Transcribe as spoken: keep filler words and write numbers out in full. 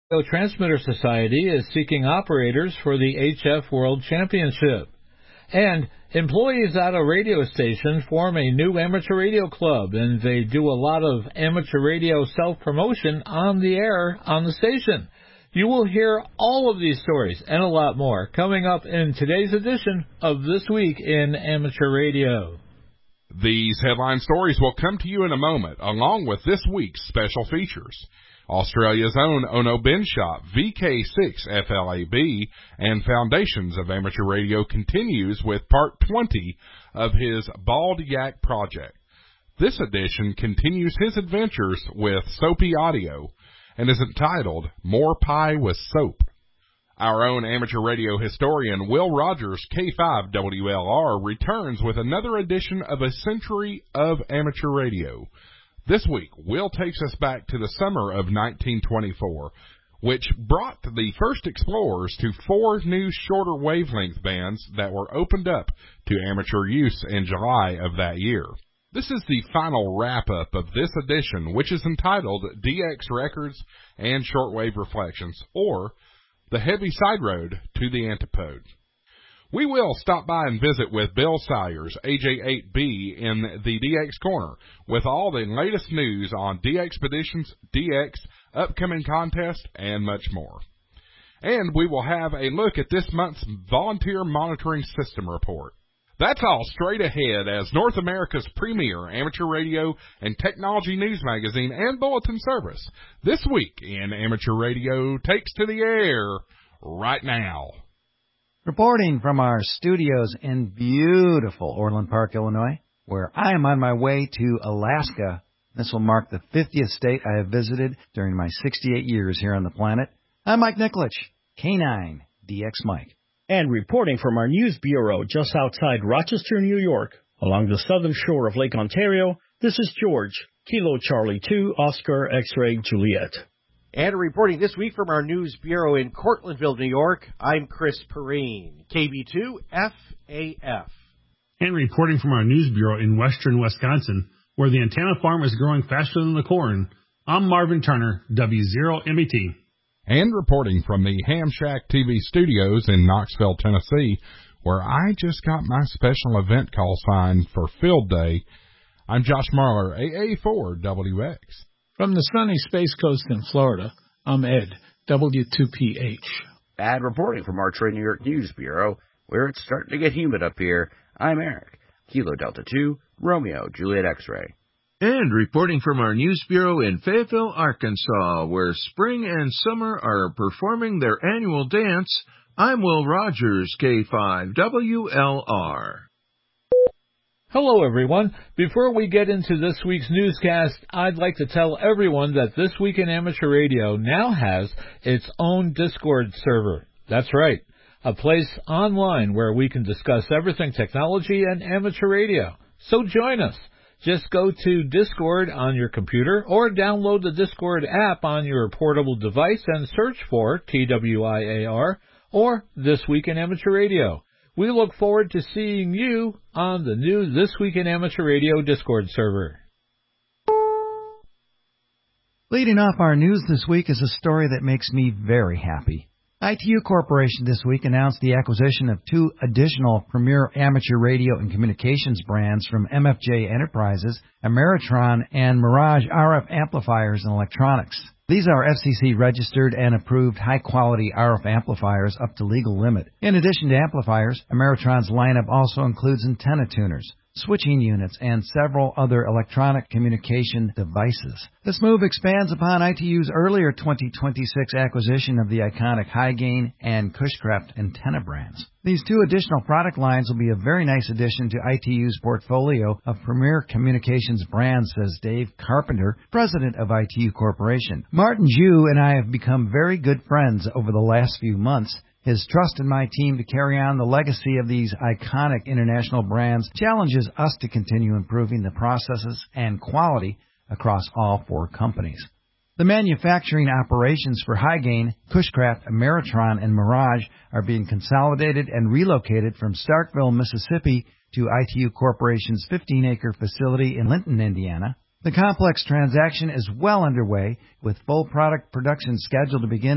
The Transmitter Society is seeking operators for the H F World Championship. And employees at a radio station form a new amateur radio club, and they do a lot of amateur radio self-promotion on the air on the station. You will hear all of these stories and a lot more coming up in today's edition of This Week in Amateur Radio. These headline stories will come to you in a moment, along with this week's special features. Australia's own Ono Benschop V K six F L A B and Foundations of Amateur Radio continues with part twenty of his Bald Yak project. This edition continues his adventures with Soapy Audio and is entitled More Pie with Soap. Our own amateur radio historian Will Rogers, K five W L R, returns with another edition of A Century of Amateur Radio. This week, Will takes us back to the summer of nineteen twenty-four, which brought the first explorers to four new shorter wavelength bands that were opened up to amateur use in July of that year. This is the final wrap-up of this edition, which is entitled D X Records and Shortwave Reflections, or The Heavy Side Road to the Antipode. We will stop by and visit with Bill Salyers, A J eight B, in the D X Corner with all the latest news on D Expeditions, D X, upcoming contests, and much more. And we will have a look at this month's Volunteer Monitoring System report. That's all straight ahead as North America's premier amateur radio and technology news magazine and bulletin service, This Week in Amateur Radio, takes to the air right now. Reporting from our studios in beautiful Orland Park, Illinois, where I am on my way to Alaska. This will mark the fiftieth state I have visited during my sixty-eight years here on the planet. I'm Mike Nikolic, K nine D X Mike. And reporting from our news bureau just outside Rochester, New York, along the southern shore of Lake Ontario, this is George, Kilo Charlie two, Oscar X-Ray Juliet. And reporting this week from our news bureau in Cortlandville, New York, I'm Chris Perrine, K B two F A F. And reporting from our news bureau in western Wisconsin, where the antenna farm is growing faster than the corn, I'm Marvin Turner, W zero M E T. And reporting from the Ham Shack T V studios in Knoxville, Tennessee, where I just got my special event call sign for Field Day, I'm Josh Marler, A A four W X. From the sunny Space Coast in Florida, I'm Ed, W two P H. And reporting from our Trade New York News Bureau, where it's starting to get humid up here, I'm Eric, Kilo Delta two, Romeo, Juliet X-Ray. And reporting from our news bureau in Fayetteville, Arkansas, where spring and summer are performing their annual dance, I'm Will Rogers, K five W L R. Hello, everyone. Before we get into this week's newscast, I'd like to tell everyone that This Week in Amateur Radio now has its own Discord server. That's right, a place online where we can discuss everything technology and amateur radio. So join us. Just go to Discord on your computer or download the Discord app on your portable device and search for T W I A R or This Week in Amateur Radio. We look forward to seeing you on the new This Week in Amateur Radio Discord server. Leading off our news this week is a story that makes me very happy. I T U Corporation this week announced the acquisition of two additional premier amateur radio and communications brands from M F J Enterprises, Ameritron and Mirage R F Amplifiers and Electronics. These are F C C-registered and approved high-quality R F amplifiers up to legal limit. In addition to amplifiers, Ameritron's lineup also includes antenna tuners, switching units, and several other electronic communication devices. This move expands upon I T U's earlier twenty twenty-six acquisition of the iconic High-Gain and Cushcraft antenna brands. These two additional product lines will be a very nice addition to I T U's portfolio of premier communications brands, says Dave Carpenter, president of I T U Corporation. Martin Jew and I have become very good friends over the last few months. His trust in my team to carry on the legacy of these iconic international brands challenges us to continue improving the processes and quality across all four companies. The manufacturing operations for High-Gain, Cushcraft, Ameritron, and Mirage are being consolidated and relocated from Starkville, Mississippi to I T U Corporation's fifteen-acre facility in Linton, Indiana. The complex transaction is well underway, with full product production scheduled to begin